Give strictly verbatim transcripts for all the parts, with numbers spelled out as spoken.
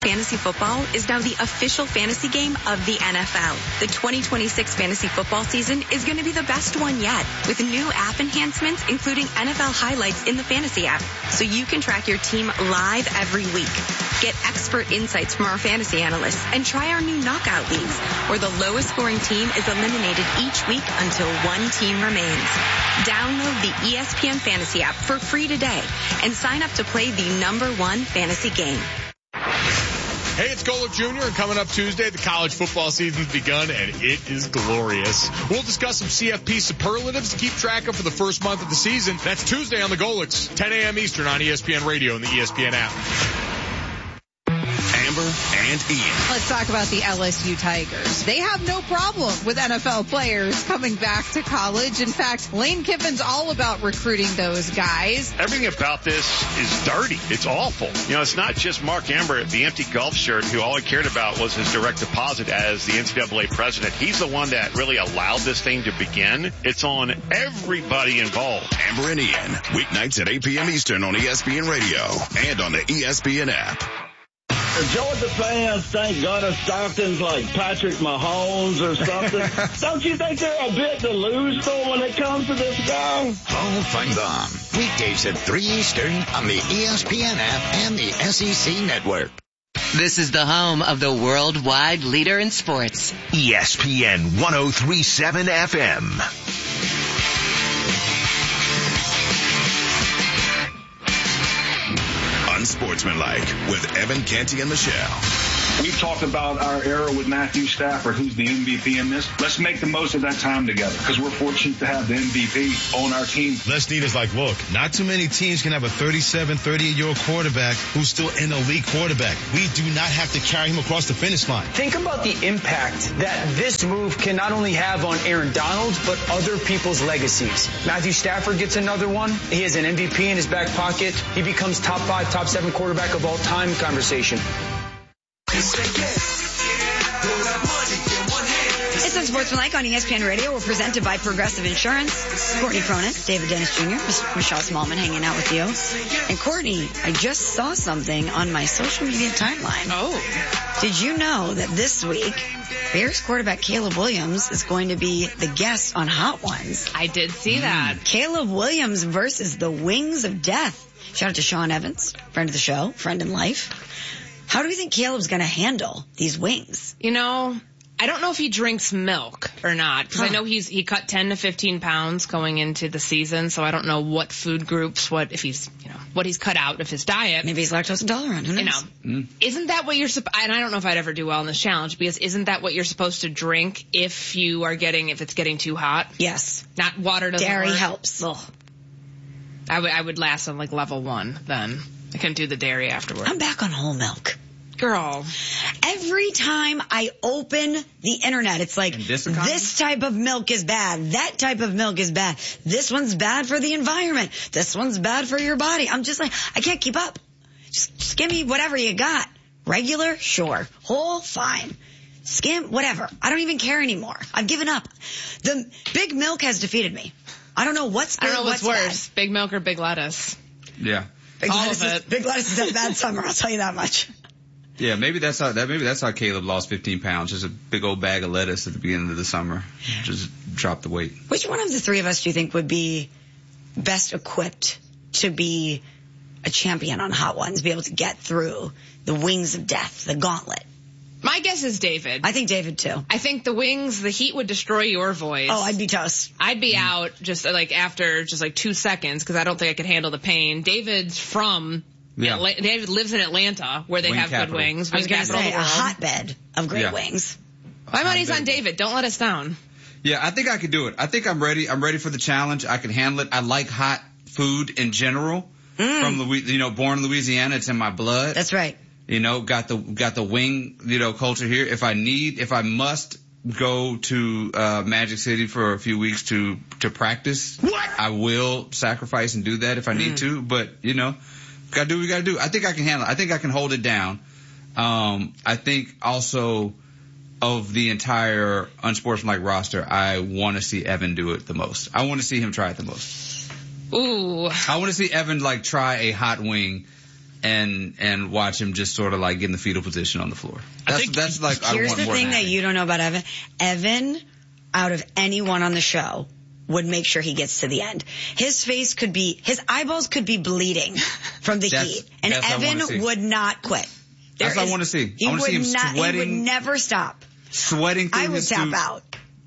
Fantasy Football is now the official fantasy game of the N F L. The twenty twenty-six fantasy football season is going to be the best one yet, with new app enhancements, including N F L highlights in the fantasy app, so you can track your team live every week. Get expert insights from our fantasy analysts and try our new knockout leagues, where the lowest scoring team is eliminated each week until one team remains. Download the E S P N Fantasy app for free today and sign up to play the number one fantasy game. Hey, it's Golick Junior and coming up Tuesday, the college football season's begun, and it is glorious. We'll discuss some C F P superlatives to keep track of for the first month of the season. That's Tuesday on the Golicks, ten a.m. Eastern on E S P N Radio and the E S P N app. Amber and Ian. Let's talk about the L S U Tigers. They have no problem with N F L players coming back to college. In fact, Lane Kiffin's all about recruiting those guys. Everything about this is dirty. It's awful. You know, it's not just Mark Amber, the empty golf shirt, who all he cared about was his direct deposit as the N C double A president. He's the one that really allowed this thing to begin. It's on everybody involved. Amber and Ian, weeknights at eight p.m. Eastern on E S P N Radio and on the E S P N app. Georgia fans think Gunnar Stockton's like Patrick Mahomes or something. Don't you think they're a bit delusional when it comes to this guy? Paul Feinbaum, weekdays at three Eastern on the E S P N app and the S E C network. This is the home of the worldwide leader in sports. E S P N one oh three point seven F M. Unsportsmanlike with Evan Canty and Michelle. We've talked about our era with Matthew Stafford, who's the M V P in this. Let's make the most of that time together because we're fortunate to have the M V P on our team. Les Snead is like, look, not too many teams can have a thirty-seven, thirty-eight-year-old quarterback who's still an elite quarterback. We do not have to carry him across the finish line. Think about the impact that this move can not only have on Aaron Donald, but other people's legacies. Matthew Stafford gets another one. He has an M V P in his back pocket. He becomes top five, top seven quarterback of all time conversation. It's Unsportsmanlike on E S P N Radio. We're presented by Progressive Insurance. Courtney Cronin, David Dennis Junior, Michelle Smallman hanging out with you. And Courtney, I just saw something on my social media timeline. Oh. Did you know that this week, Bears quarterback Caleb Williams is going to be the guest on Hot Ones? I did see that. Mm. Caleb Williams versus the Wings of Death. Shout out to Sean Evans, friend of the show, friend in life. How do you think Caleb's going to handle these wings? You know, I don't know if he drinks milk or not, because huh. I know he's he cut ten to fifteen pounds going into the season, so I don't know what food groups, what if he's, you know, what he's cut out of his diet. Maybe he's lactose intolerant. Who knows? You know, mm. Isn't that what you're supposed? And I don't know if I'd ever do well in this challenge, because isn't that what you're supposed to drink if you are getting if it's getting too hot? Yes. Not water doesn't Dairy work. helps. Ugh. I would I would last on like level one then. I couldn't do the dairy afterward. I'm back on whole milk. Girl. Every time I open the internet, it's like, this type of milk is bad. That type of milk is bad. This one's bad for the environment. This one's bad for your body. I'm just like, I can't keep up. Just, just give me whatever you got. Regular? Sure. Whole? Fine. Skim? Whatever. I don't even care anymore. I've given up. The big milk has defeated me. I don't know what's good, I don't know what's, what's worse, bad. Big milk or big lettuce. Yeah. Big All lettuce of is, it. Big lettuce is a bad summer, I'll tell you that much. Yeah, maybe that's how that maybe that's how Caleb lost fifteen pounds. Just a big old bag of lettuce at the beginning of the summer. Just dropped the weight. Which one of the three of us do you think would be best equipped to be a champion on Hot Ones, be able to get through the wings of death, the gauntlet? My guess is David. I think David, too. I think the wings, the heat would destroy your voice. Oh, I'd be toast. I'd be mm. out just like after just like two seconds because I don't think I could handle the pain. David's from... Yeah. Atla- David lives in Atlanta where they wing have capital. good wings. I was going to say a hotbed of great yeah. wings. My money's on David. Don't let us down. Yeah, I think I could do it. I think I'm ready. I'm ready for the challenge. I can handle it. I like hot food in general. Mm. From Louis, you know, born in Louisiana, it's in my blood. That's right. You know, got the got the wing, you know, culture here. If I need, if I must go to uh Magic City for a few weeks to to practice, what? I will sacrifice and do that if I need mm. to. But you know. Gotta do what we gotta do. I think I can handle it. I think I can hold it down. Um, I think also of the entire Unsportsmanlike roster, I want to see Evan do it the most. I want to see him try it the most. Ooh. I want to see Evan like try a hot wing and and watch him just sort of like get in the fetal position on the floor. That's, I think that's like, I Here's want the more thing than that you don't know about Evan. Evan, out of anyone on the show, would make sure he gets to the end. His face could be, his eyeballs could be bleeding from the That's- heat. And that's what I wanna see. Evan would not quit. There That's what I is- wanna see. I He wanna would see him not, he would sweating. never stop. Sweating through I would his tap suit, out.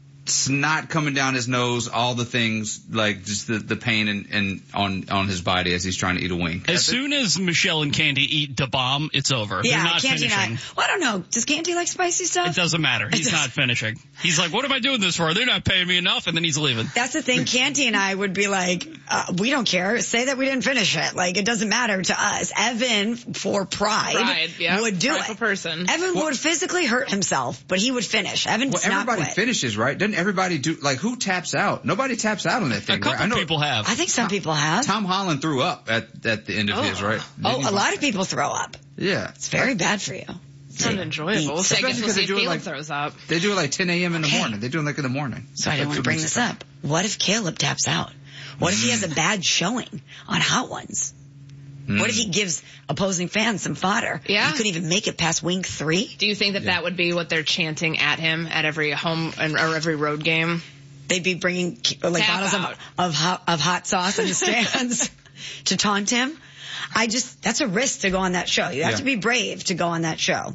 snot coming down his nose, all the things, like just the, the pain and, and on, on his body as he's trying to eat a wing. As soon as Michelle and Candy eat da bomb, it's over. Yeah, They're not Canty and I. finishing. Well, I don't know. Does Canty like spicy stuff? It doesn't matter. He's not finishing. He's like, what am I doing this for? They're not paying me enough, and then he's leaving. That's the thing. Canty and I would be like, uh, we don't care. Say that we didn't finish it. Like, it doesn't matter to us. Evan, for pride, Pride, yeah. would do Prideful it. person. Evan Well- would physically hurt himself, but he would finish. Evan Well, does not everybody quit. finishes, right? Doesn't everybody do, like, who taps out? Nobody taps out on that thing, A couple right? I know people have. I think some people have. Tom Holland threw up at, at the end of Oh. his, right? Oh, Didn't he? a lot of people throw up. Yeah. It's very bad for you. It's unenjoyable. So I guess Especially we'll 'cause see they if do it Caleb like- throws up. They do it like ten a.m. in the Okay. morning. They do it like in the morning. So I didn't That's want to what bring we this say. up. What if Caleb taps out? What if he has a bad showing on Hot Ones? What if he gives opposing fans some fodder? Yeah. He couldn't even make it past wing three. Do you think that that would be what they're chanting at him at every home and or every road game? They'd be bringing like Tap bottles out. of, of, hot, of hot sauce in the stands to taunt him. I just, that's a risk to go on that show. You have Yeah. to be brave to go on that show.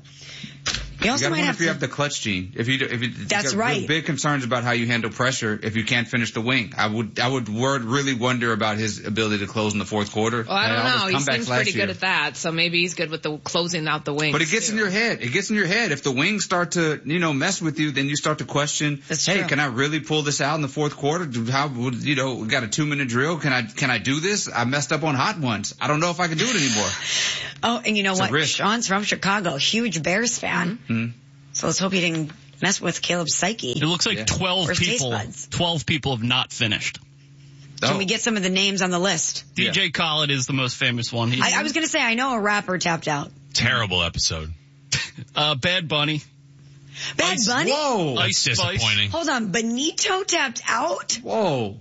You You also gotta might wonder have if you to, have the clutch gene. If you, do- if you, if you That's got real right. big concerns about how you handle pressure if you can't finish the wing. I would, I would word, really wonder about his ability to close in the fourth quarter. Well, I don't And all know. those He comebacks seems last pretty year. good at that, so maybe he's good with the closing out the wings. But it gets too. in your head. It gets in your head. If the wings start to, you know, mess with you, then you start to question, That's hey, true. can I really pull this out in the fourth quarter? Do, how would, you know, we got a two minute drill. Can I, can I do this? I messed up on hot ones. I don't know if I can do it anymore. oh, and you know It's a what? risk. Sean's from Chicago, huge Bears fan. Mm-hmm. So let's hope he didn't mess with Caleb's psyche. It looks like Yeah. twelve Or his taste people. buds. Twelve people have not finished. Can Oh. we get some of the names on the list? D J Khaled is the most famous one. He's, I, I was going to say, I know a rapper tapped out. Terrible episode. uh, Bad Bunny. Bad Ice- Bunny? Whoa. Ice That's Spice. disappointing. Hold on, Benito tapped out? Whoa.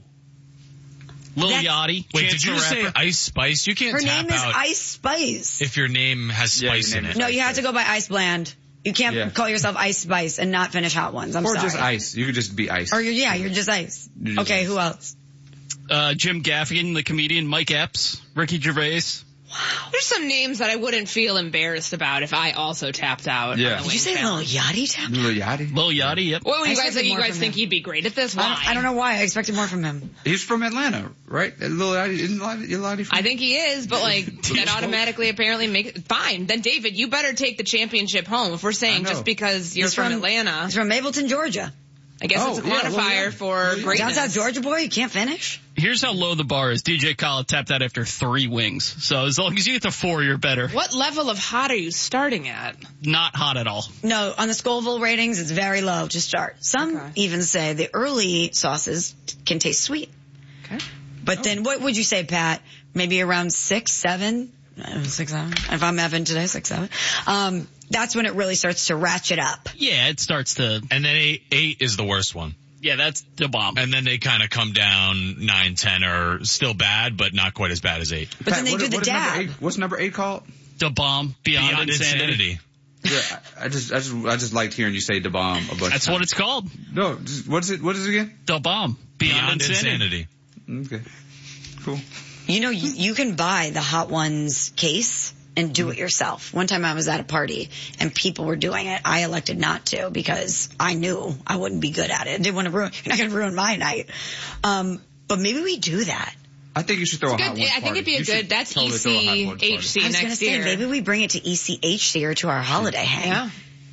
Lil That's- Yachty. Wait, Chance did you the just say Rapper. Ice Spice? You can't Her tap name is out Ice Spice. if your name has Yeah, your spice in name it. is- No, you have to go by Ice Bland. You can't Yeah. call yourself Ice Spice and not finish Hot Ones. I'm Or sorry. just ice. You could just be ice. Or you're, yeah, you're just Ice. You're just Okay, Ice. who else? Uh, Jim Gaffigan, the comedian. Mike Epps. Ricky Gervais. There's some names that I wouldn't feel embarrassed about if I also tapped out. Yeah. on the Did you say wing Lil family. Yachty tapped? Lil Yachty. Lil Yachty, yep. What were I you guys expected think? You more guys from think him. he'd be great at this? I Why? don't, I don't know why. I expected more from him. He's from Atlanta, right? Lil Yachty, isn't Lil Yachty from? I think he is, but like that automatically apparently make it fine. Then David, you better take the championship home. If we're I saying know. just because you're He's from, from- Atlanta, He's from Mableton, Georgia. I guess Oh, it's a yeah, well, quantifier yeah. for Well, yeah. greatness. Down South Georgia boy, you can't finish. Here's how low the bar is. D J Khaled tapped out after three wings. So as long as you get to four, you're better. What level of hot are you starting at? Not hot at all. No, on the Scoville ratings, it's very low to start. Some Okay. even say the early sauces can taste sweet. Okay. But then what would you say, Pat? Maybe around six, seven? Uh, Six, seven. If I'm Evan today, six, seven. Um, that's when it really starts to ratchet up. Yeah, it starts to. And then eight, eight is the worst one. Yeah, that's the bomb. And then they kind of come down. Nine, ten are still bad, but not quite as bad as eight. But then they what, do the what is number dab. eight? What's number eight called? The bomb beyond, Beyond insanity. insanity. Yeah, I I just, I just, I just liked hearing you say the bomb a bunch. That's of what times. it's called. No, just, what is it? What is it again? The bomb beyond, Beyond insanity. insanity. Okay, cool. You know, you, you can buy the Hot Ones case and do it yourself. One time I was at a party and people were doing it. I elected not to because I knew I wouldn't be good at it. I didn't want to ruin, you're not going to ruin my night. Um, but maybe we do that. I think you should throw a Good. hot ones I think party. it'd be a You good. should That's totally throw a hot ones party. E C H C I was going to next say, year. maybe we bring it to E C H C or to our holiday hang. Yeah.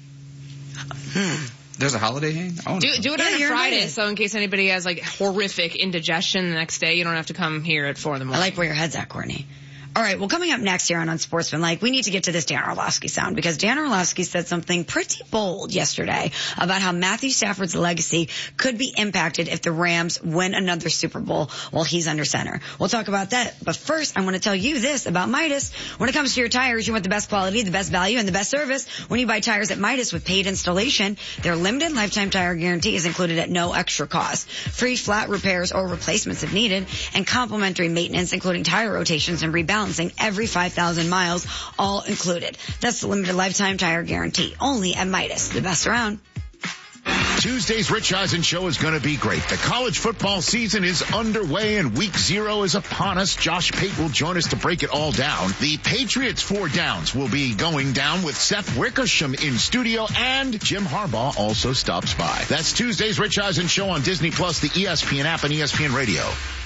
There's a holiday hang. I wanna Do, come. do it Yeah, on a you're Friday, invited. so in case anybody has like horrific indigestion the next day, you don't have to come here at four in the I morning. like where your head's at, Courtney. All right, well, coming up next here on Unsportsmanlike, we need to get to this Dan Orlovsky sound because Dan Orlovsky said something pretty bold yesterday about how Matthew Stafford's legacy could be impacted if the Rams win another Super Bowl while he's under center. We'll talk about that. But first, I want to tell you this about Midas. When it comes to your tires, you want the best quality, the best value, and the best service. When you buy tires at Midas with paid installation, their limited lifetime tire guarantee is included at no extra cost. Free flat repairs or replacements if needed, and complimentary maintenance, including tire rotations and rebalancing balancing every five thousand miles, all included. That's the limited lifetime tire guarantee. Only at Midas. The best around. Tuesday's Rich Eisen show is going to be great. The college football season is underway and week zero is upon us. Josh Pate will join us to break it all down. The Patriots Four Downs will be going down with Seth Wickersham in studio, and Jim Harbaugh also stops by. That's Tuesday's Rich Eisen show on Disney Plus, the E S P N app, and E S P N Radio.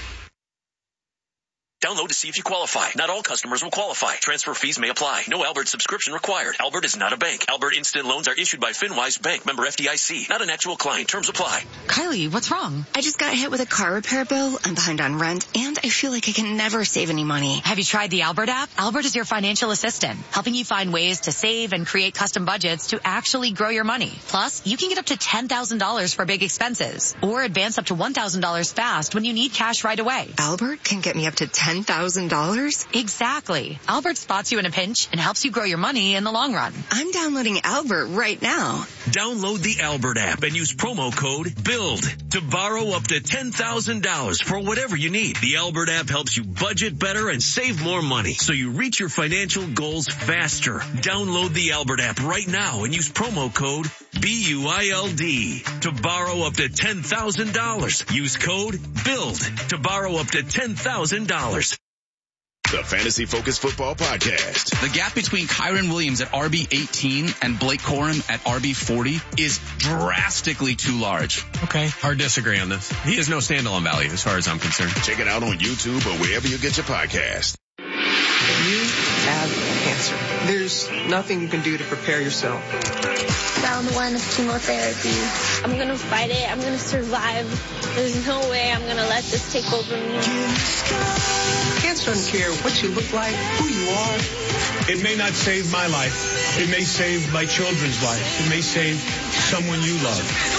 Download to see if you qualify. Not all customers will qualify. Transfer fees may apply. No Albert subscription required. Albert is not a bank. Albert Instant Loans are issued by FinWise Bank, member F D I C. Not an actual client. Terms apply. Kylie, what's wrong? I just got hit with a car repair bill. I'm behind on rent, and I feel like I can never save any money. Have you tried the Albert app? Albert is your financial assistant, helping you find ways to save and create custom budgets to actually grow your money. Plus, you can get up to ten thousand dollars for big expenses, or advance up to one thousand dollars fast when you need cash right away. Albert can get me up to ten thousand dollars? Exactly. Albert spots you in a pinch and helps you grow your money in the long run. I'm downloading Albert right now. Download the Albert app and use promo code BUILD to borrow up to ten thousand dollars for whatever you need. The Albert app helps you budget better and save more money so you reach your financial goals faster. Download the Albert app right now and use promo code B U I L D to borrow up to ten thousand dollars. Use code BUILD to borrow up to ten thousand dollars. The Fantasy Focus Football Podcast. The gap between Kyron Williams at R B eighteen and Blake Corum at R B forty is drastically too large. Okay, hard to disagree on this. He has no standalone value as far as I'm concerned. Check it out on YouTube or wherever you get your podcast. You have cancer. There's nothing you can do to prepare yourself. Round one of chemotherapy. I'm going to fight it. I'm going to survive. There's no way I'm going to let this take over me. Cancer doesn't care what you look like, who you are. It may not save my life. It may save my children's life. It may save someone you love.